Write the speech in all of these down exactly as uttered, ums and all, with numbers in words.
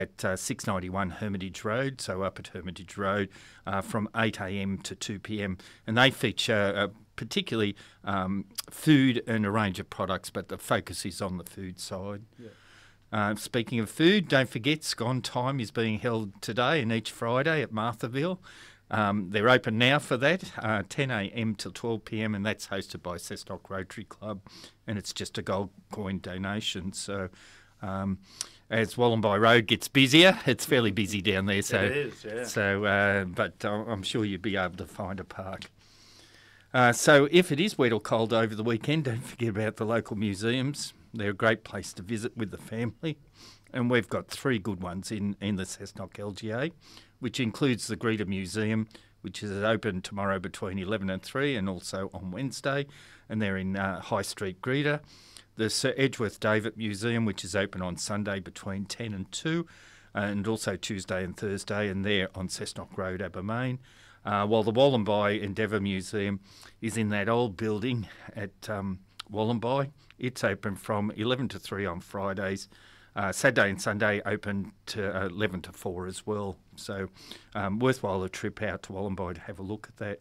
at uh, six ninety-one Hermitage Road, so up at Hermitage Road, uh, from eight a m to two p m. And they feature uh, particularly um, food and a range of products, but the focus is on the food side. Yeah. Uh, speaking of food, don't forget Scone Time is being held today and each Friday at Marthaville. Um, they're open now for that, uh, ten a m till twelve p m, and that's hosted by Cessnock Rotary Club, and it's just a gold coin donation. So um, as Wallumbye Road gets busier, it's fairly busy down there. So, it is, yeah. So, uh, but I'm sure you'll be able to find a park. Uh, so if it is wet or cold over the weekend, don't forget about the local museums. They're a great place to visit with the family. And we've got three good ones in, in the Cessnock L G A, which includes the Greta Museum, which is open tomorrow between eleven and three, and also on Wednesday, and they're in uh, High Street, Greta. The Sir Edgeworth David Museum, which is open on Sunday between ten and two, and also Tuesday and Thursday, and they're on Cessnock Road, Abermain. Uh, while the Wallumbye Endeavour Museum is in that old building at um, Wallumbye. It's open from eleven to three on Fridays. Uh, Saturday and Sunday open to eleven to four as well. So um, worthwhile a trip out to Wallumbye to have a look at that.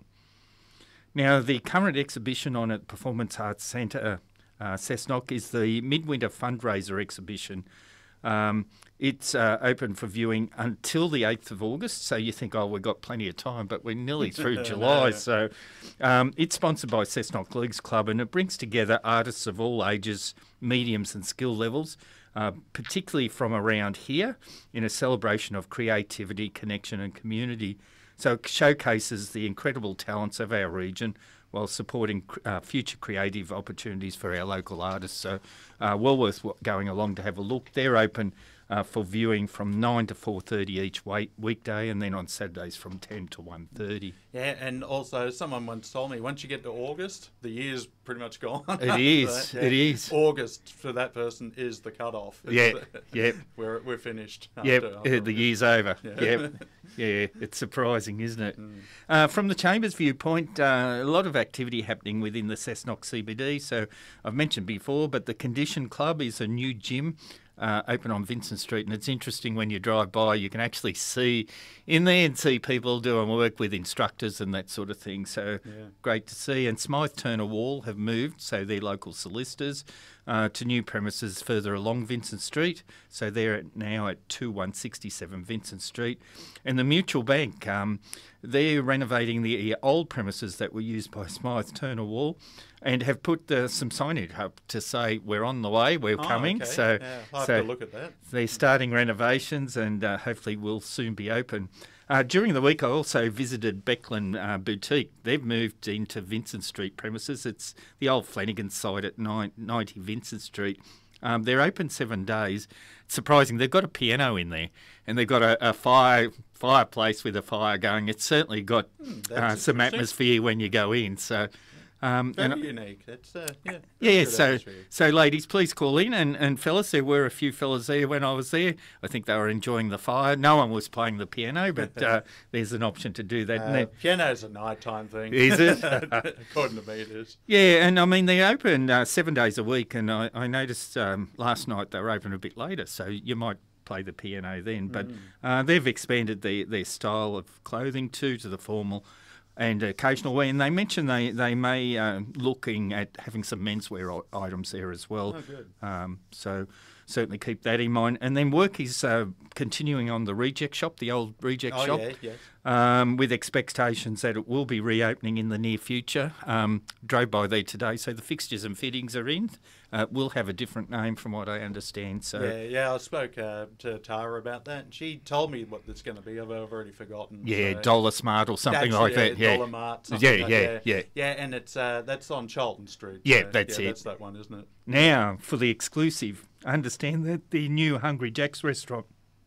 Now, the current exhibition on at Performance Arts Centre, uh, Cessnock, is the Midwinter Fundraiser exhibition. Um, it's uh, open for viewing until the eighth of August, so you think, oh, we've got plenty of time, but we're nearly through July. So um, it's sponsored by Cessnock Leagues Club, and it brings together artists of all ages, mediums and skill levels, uh, particularly from around here, in a celebration of creativity, connection and community. So it showcases the incredible talents of our region while supporting uh, future creative opportunities for our local artists. So uh, well worth going along to have a look. They're open uh, for viewing from nine to four thirty each week, weekday, and then on Saturdays from ten to one thirty. Yeah, and also someone once told me, once you get to August, the year's pretty much gone. It is, yeah. it is. August, for that person, is the cut-off. It's yeah, the, yeah. We're, we're finished. Yep, after, after the year's over. Yeah. Yep. Yeah, it's surprising, isn't it? Mm. Uh, from the Chamber's viewpoint, uh, a lot of activity happening within the Cessnock C B D. So I've mentioned before, but the Condition Club is a new gym uh, open on Vincent Street, and it's interesting when you drive by, you can actually see in there and see people doing work with instructors and that sort of thing. So yeah. Great to see. And Smythe Turner Wall have moved, so they're local solicitors, uh, to new premises further along Vincent Street. So they're at, now at two one six seven Vincent Street. And the Mutual Bank, um, they're renovating the old premises that were used by Smythe Turner Wall, and have put uh, some signage up to say we're on the way, we're oh, coming. Okay. So, yeah, I'll have so to look at that. They're starting renovations, and uh, hopefully will soon be open. Uh, during the week, I also visited Beckland uh, Boutique. They've moved into Vincent Street premises. It's the old Flanagan site at ninety Vincent Street. Um, they're open seven days. It's surprising. They've got a piano in there, and they've got a, a fire fireplace with a fire going. It's certainly got mm, uh, some atmosphere when you go in. So. Um, Very and, unique. That's uh, yeah. That's yeah. So, atmosphere. so ladies, please call in, and, and fellas, there were a few fellas there when I was there. I think they were enjoying the fire. No one was playing the piano, but uh, there's an option to do that. Uh, piano's a nighttime thing. Is it? According to me, it is. Yeah, and I mean they open uh, seven days a week, and I, I noticed um, last night they were open a bit later, so you might play the piano then. But Mm. uh, they've expanded the, their style of clothing too to the formal and occasional wear, and they mentioned they they may uh, looking at having some menswear o- items there as well. Oh, good. Um, so certainly keep that in mind. And then work is uh, continuing on the Reject Shop, the old Reject Oh, Shop, yeah, yeah. um, with expectations that it will be reopening in the near future. Um, drove by there today, so the fixtures and fittings are in. Uh, will have a different name from what I understand. So Yeah, yeah, I spoke uh, to Tara about that, and she told me what it's going to be. I've I've already forgotten. yeah, so. Dollar Smart or something That's, like yeah, that. Yeah, Dollar Mart. yeah, something like yeah, that. yeah. Yeah, and it's uh, that's on Charlton Street. Yeah, so, that's yeah, it. That's that one, isn't it? Now, for the exclusive, I understand that the new Hungry Jack's restaurant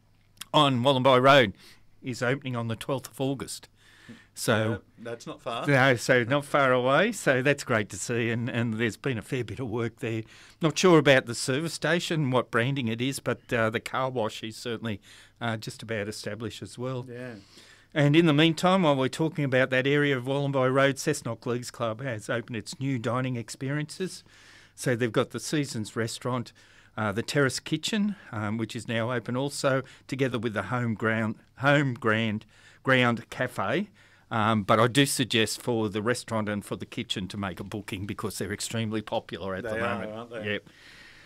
on Wallumbye Road is opening on the twelfth of August. So Uh, that's not far. no, so not far away. So that's great to see, and, and there's been a fair bit of work there. Not sure about the service station, what branding it is, but uh, the car wash is certainly uh, just about established as well. Yeah. And in the meantime, while we're talking about that area of Wallumbye Road, Cessnock Leagues Club has opened its new dining experiences. So they've got the Seasons restaurant Uh, the Terrace Kitchen, um, which is now open also, together with the Home Ground, Home Grand Ground Cafe. Um, but I do suggest for the restaurant and for the kitchen to make a booking because they're extremely popular at They the are, moment. aren't they? Yep.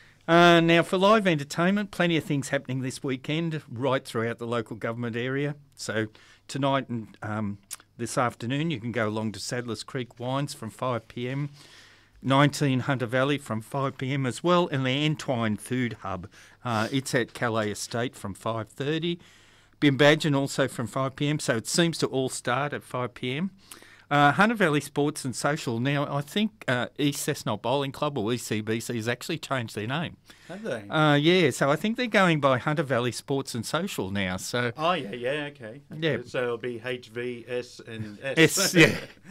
Uh, now, for live entertainment, plenty of things happening this weekend right throughout the local government area. So tonight and um, this afternoon, you can go along to Sadler's Creek Wines from five p m, nineteen Hunter Valley from five p m as well, and the Entwine Food Hub. Uh, it's at Calais Estate from five thirty. Bimbadgen also from five p m, so it seems to all start at five p m. Uh, Hunter Valley Sports and Social. Now, I think uh, East Cessnock Bowling Club, or E C B C, has actually changed their name. Have they? Uh, yeah, so I think they're going by Hunter Valley Sports and Social now. So Oh, yeah, yeah, okay. Yeah. Okay, so it'll be H, V, S, and S. Yes, yeah.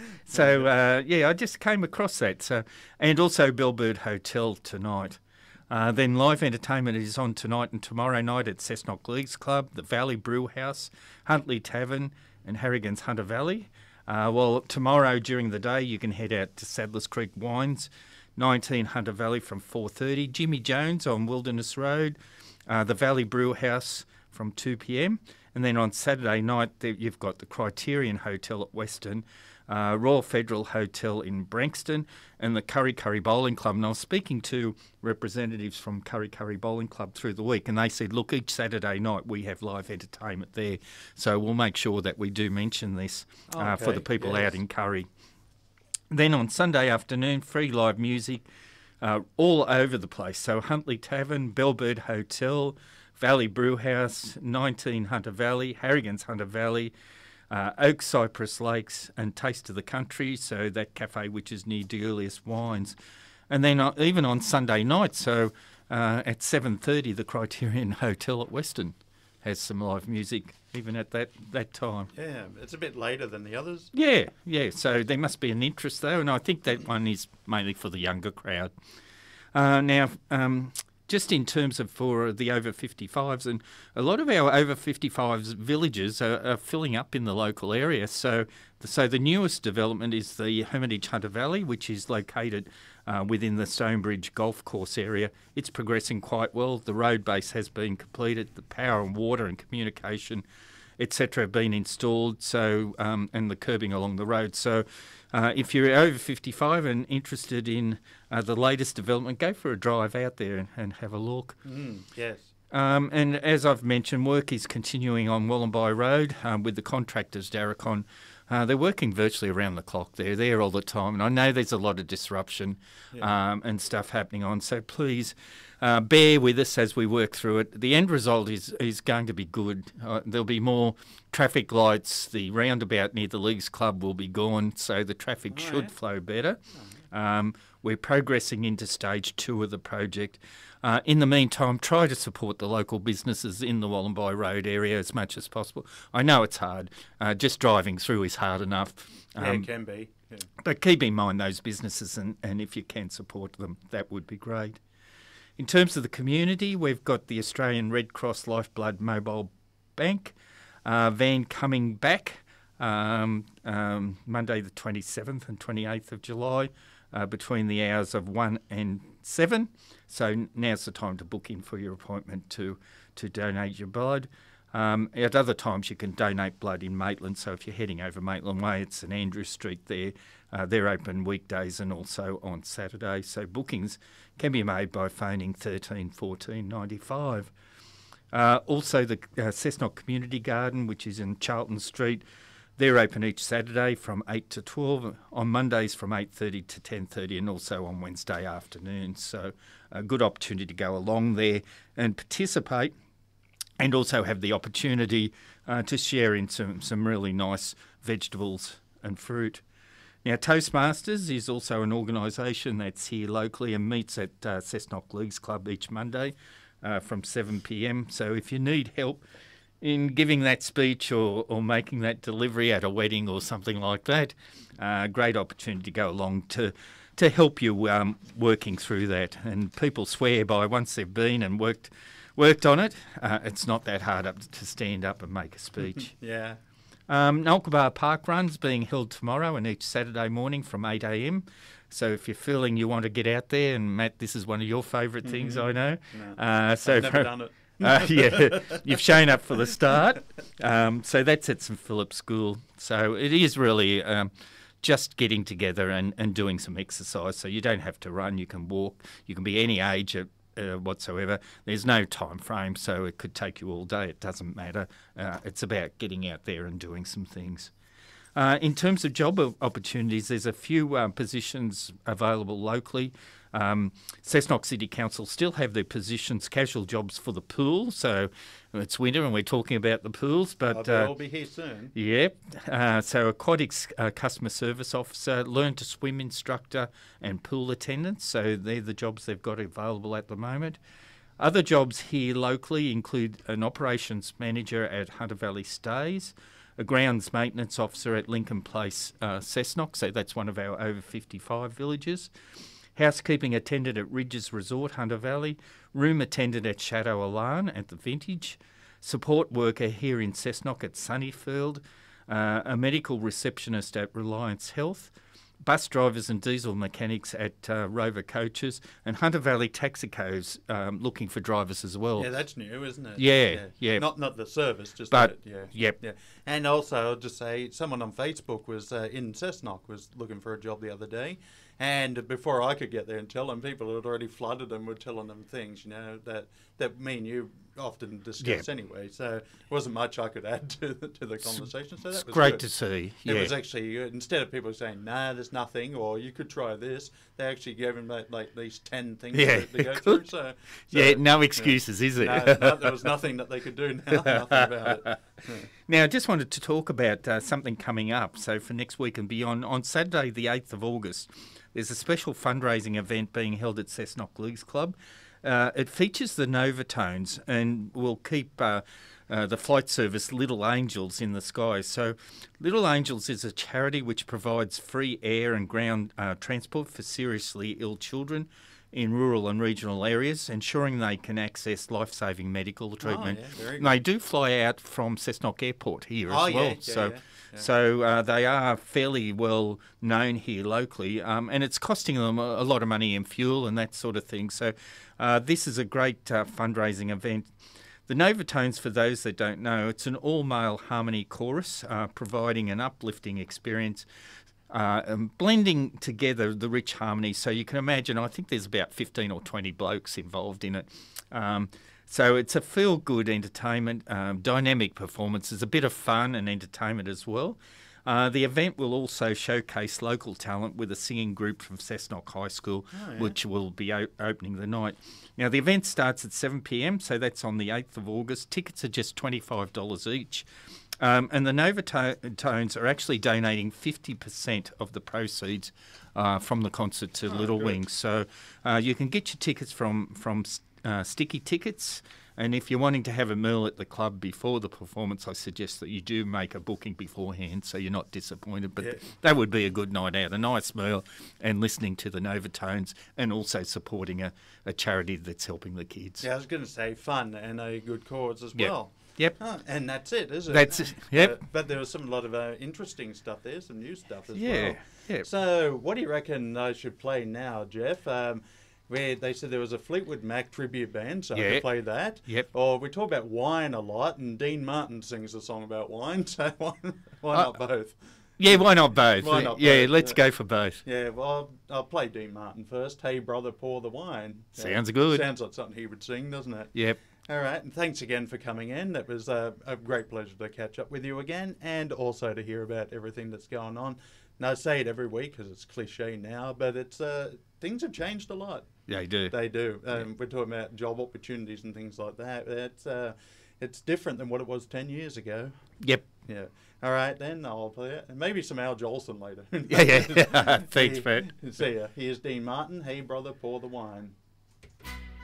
So uh, yeah, I just came across that. So and also Bellbird Hotel tonight. Uh, then live entertainment is on tonight and tomorrow night at Cessnock Leagues Club, the Valley Brew House, Huntley Tavern, and Harrigan's Hunter Valley. Uh, well, tomorrow during the day you can head out to Sadler's Creek Wines, nineteen Hunter Valley from four thirty. Jimmy Jones on Wilderness Road, uh, the Valley Brew House from two p m. And then on Saturday night there, you've got the Criterion Hotel at Weston, uh, Royal Federal Hotel in Branxton, and the Curry Curry Bowling Club. And I was speaking to representatives from Curry Curry Bowling Club through the week, and they said, look, each Saturday night we have live entertainment there, so we'll make sure that we do mention this uh, for Okay, the people yes. out in Curry. Then on Sunday afternoon, free live music uh, all over the place. So Huntley Tavern, Bellbird Hotel, Valley Brew House, nineteen Hunter Valley, Harrigan's Hunter Valley, uh, Oak Cypress Lakes, and Taste of the Country, so that cafe which is near Deolius Wines. And then uh, even on Sunday night, so uh, at seven thirty, the Criterion Hotel at Weston has some live music, even at that, that time. Yeah, it's a bit later than the others. Yeah, yeah, so there must be an interest though, and I think that one is mainly for the younger crowd. Uh, now, um, just in terms of for the over fifty-fives, and a lot of our over fifty-fives villages are, are filling up in the local area. So, the, so the newest development is the Hermitage Hunter Valley, which is located uh, within the Stonebridge Golf Course area. It's progressing quite well. The road base has been completed. The power and water and communication, et cetera, have been installed. So, um, and the curbing along the road. So, uh, if you're over fifty-five and interested in uh, the latest development, go for a drive out there and, and have a look. Mm, yes. Um, and as I've mentioned, work is continuing on Wallenby Road um, with the contractors, Darracon. Uh, they're working virtually around the clock. They're there all the time. And I know there's a lot of disruption Yeah. um, and stuff happening on. So please uh, bear with us as we work through it. The end result is, is going to be good. Uh, there'll be more traffic lights. The roundabout near the Leagues Club will be gone, so the traffic Oh, should yeah. flow better. Um, we're progressing into stage two of the project. Uh, in the meantime, try to support the local businesses in the Wallenby Road area as much as possible. I know it's hard. Uh, just driving through is hard enough. Yeah, Um, it can be. Yeah. but keep in mind those businesses, and, and if you can support them, that would be great. In terms of the community, we've got the Australian Red Cross Lifeblood Mobile Bank uh, van coming back um, um, Monday the twenty-seventh and twenty-eighth of July uh, between the hours of one and seven. So now's the time to book in for your appointment to, to donate your blood. Um, at other times, you can donate blood in Maitland. So if you're heading over Maitland Way, it's St Andrew Street there. Uh, they're open weekdays and also on Saturday. So bookings can be made by phoning thirteen fourteen ninety-five. Uh, also, the uh, Cessnock Community Garden, which is in Charlton Street, they're open each Saturday from eight to twelve, on Mondays from eight thirty to ten thirty, and also on Wednesday afternoons. So a good opportunity to go along there and participate, and also have the opportunity uh, to share in some, some really nice vegetables and fruit. Now, Toastmasters is also an organisation that's here locally and meets at uh, Cessnock Leagues Club each Monday uh, from seven p m. So if you need help in giving that speech or, or making that delivery at a wedding or something like that, uh, great opportunity to go along to to help you um, working through that. And people swear by once they've been and worked worked on it, uh, it's not that hard up to stand up and make a speech. Yeah. Um, Nulkaba Park Run's being held tomorrow and each Saturday morning from eight a m. So if you're feeling you want to get out there, and Matt, this is one of your favourite mm-hmm. things, I know. No, uh, so I've never done it. uh, yeah, you've shown up for the start. Um, so that's at St Philip's School. So it is really um, just getting together and, and doing some exercise. So you don't have to run, you can walk, you can be any age at, uh, whatsoever. There's no time frame, so it could take you all day. It doesn't matter. Uh, it's about getting out there and doing some things. Uh, in terms of job opportunities, there's a few uh, positions available locally. Um, Cessnock City Council still have their positions, casual jobs for the pool. So it's winter and we're talking about the pools. But oh, they'll uh, be here soon. Yep. Uh, so aquatics uh, customer service officer, learn to swim instructor and pool attendant. So they're the jobs they've got available at the moment. Other jobs here locally include an operations manager at Hunter Valley Stays, a grounds maintenance officer at Lincoln Place, uh, Cessnock, so that's one of our over fifty-five villages, housekeeping attendant at Ridges Resort, Hunter Valley, room attendant at Chateau Alarn at the Vintage, support worker here in Cessnock at Sunnyfield, uh, a medical receptionist at Reliance Health, bus drivers and diesel mechanics at uh, Rover Coaches, and Hunter Valley Taxicos um, looking for drivers as well. Yeah, that's new, isn't it? Yeah, yeah. yeah. Not not the service, just but the, yeah, yep. yeah. And also, I'll just say, someone on Facebook was uh, in Cessnock was looking for a job the other day, and before I could get there and tell them, people had already flooded them with telling them things, you know, that that me and you often discuss yeah. anyway. So it wasn't much I could add to the, to the conversation. So that it's was great good. to see. It yeah. was actually good. Instead of people saying, "Nah, there's nothing," or "You could try this," they actually gave them like, like these ten things yeah. to, to go through. So, so yeah, no excuses, yeah. is it? No, no, there was nothing that they could do now. Nothing about it. Yeah. Now, I just wanted to talk about uh, something coming up. So for next week and beyond, on Saturday, the eighth of August, there's a special fundraising event being held at Cessnock Leagues Club. Uh, it features the Novatones and will keep uh, uh, the flight service Little Angels in the sky. So Little Angels is a charity which provides free air and ground uh, transport for seriously ill children in rural and regional areas, ensuring they can access life-saving medical treatment. Oh, yeah, very good. They do fly out from Cessnock Airport here oh, as well. Yeah, yeah, so. Yeah. Yeah. So uh, they are fairly well known here locally, um, and it's costing them a, a lot of money in fuel and that sort of thing. So uh, this is a great uh, fundraising event. The Novatones, for those that don't know, it's an all-male harmony chorus, uh, providing an uplifting experience, uh, and blending together the rich harmony. So you can imagine, I think there's about fifteen or twenty blokes involved in it. Um, So it's a feel-good entertainment, um, dynamic performances, a bit of fun and entertainment as well. Uh, the event will also showcase local talent with a singing group from Cessnock High School, oh, yeah. which will be o- opening the night. Now, the event starts at seven p m, so that's on the eighth of August. Tickets are just twenty-five dollars each. Um, and the Novatones are actually donating fifty percent of the proceeds uh, from the concert to oh, Little good. Wings. So uh, you can get your tickets from... from Uh, sticky tickets, and if you're wanting to have a meal at the club before the performance, I suggest that you do make a booking beforehand so you're not disappointed. But yeah. th- that would be a good night out, a nice meal and listening to the Novatones and also supporting a, a charity that's helping the kids. Yeah, I was going to say fun and a good cause as yep. well. Yep. Oh, and that's it, is it? That's it. Yep. Uh, but there was some a lot of uh, interesting stuff there, some new stuff as yeah. well. Yeah. So what do you reckon I should play now, Jeff? Um, Where they said there was a Fleetwood Mac tribute band, so yeah. I could play that. Yep. Or we talk about wine a lot, and Dean Martin sings a song about wine, so why, why uh, not both? Yeah, why not both? Why not yeah, both? let's Yeah. go for both. Yeah, well, I'll, I'll play Dean Martin first. Hey, brother, pour the wine. Sounds yeah. good. Sounds like something he would sing, doesn't it? Yep. All right, and thanks again for coming in. That was uh, a great pleasure to catch up with you again, and also to hear about everything that's going on. And I say it every week because it's cliche now, but it's uh, things have changed a lot. Yeah, they do. They do. Um, Yeah. We're talking about job opportunities and things like that. It's uh, it's different than what it was ten years ago. Yep. Yeah. All right, then I'll play it. And maybe some Al Jolson later. Yeah, yeah. Thanks, Pat. See ya. Here's Dean Martin. Hey, brother, pour the wine.